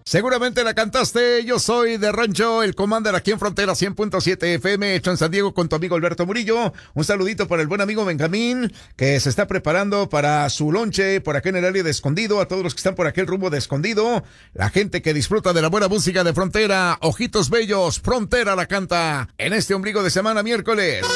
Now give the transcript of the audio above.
Seguramente la cantaste. Yo soy de Rancho, el Commander aquí en Frontera 100.7 FM, hecho en San Diego con tu amigo Alberto Murillo. Un saludito para el buen amigo Benjamín, que se está preparando para su lonche por acá en el área de Escondido. A todos los que están por aquel rumbo de Escondido. La gente que disfruta de la buena música de Frontera. Ojitos bellos, Frontera la canta en este ombligo de semana miércoles.